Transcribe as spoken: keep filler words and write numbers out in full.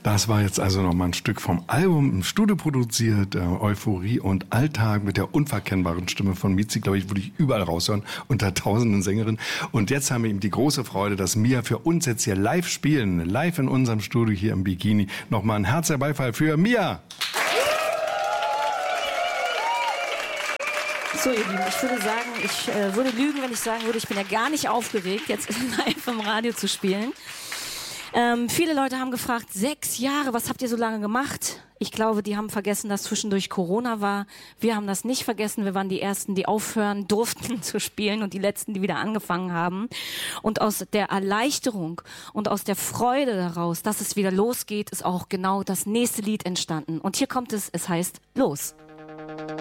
Das war jetzt also nochmal ein Stück vom Album, im Studio produziert, äh, Euphorie und Alltag mit der unverkennbaren Stimme von Mizi, glaube ich, würde ich überall raushören, unter tausenden Sängerinnen. Und jetzt haben wir ihm die große Freude, dass Mia für uns jetzt hier live spielen, live in unserem Studio hier im Bikini. Nochmal ein Herz der Beifall für Mia. So, ihr Lieben, ich würde sagen, ich äh, würde lügen, wenn ich sagen würde, ich bin ja gar nicht aufgeregt, jetzt live im Radio zu spielen. Ähm, viele Leute haben gefragt, sechs Jahre, was habt ihr so lange gemacht? Ich glaube, die haben vergessen, dass zwischendurch Corona war. Wir haben das nicht vergessen. Wir waren die Ersten, die aufhören durften zu spielen und die Letzten, die wieder angefangen haben. Und aus der Erleichterung und aus der Freude daraus, dass es wieder losgeht, ist auch genau das nächste Lied entstanden. Und hier kommt es, es heißt Los.